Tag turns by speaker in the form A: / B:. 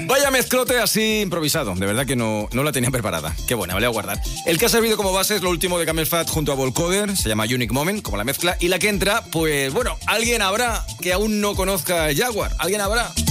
A: Vaya mezclote así improvisado. De verdad que no la tenía preparada. Qué buena, me la voy a guardar. El que ha servido como base es lo último de Camel Fat junto a Volcoder. Se llama Unique Moment, como la mezcla. Y la que entra, pues bueno, alguien habrá que aún no conozca Jaguar. Alguien habrá.